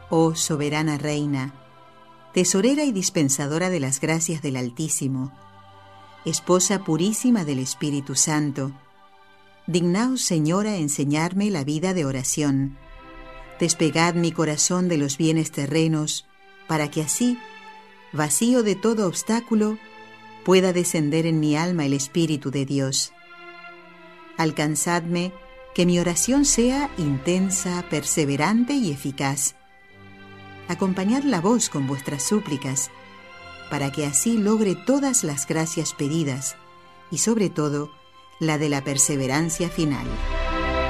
Oh soberana Reina, tesorera y dispensadora de las gracias del Altísimo, esposa purísima del Espíritu Santo, dignaos, Señora, enseñarme la vida de oración. Despegad mi corazón de los bienes terrenos, para que así, vacío de todo obstáculo, pueda descender en mi alma el Espíritu de Dios. Alcanzadme que mi oración sea intensa, perseverante y eficaz. Acompañad la voz con vuestras súplicas, para que así logre todas las gracias pedidas y sobre todo la de la perseverancia final.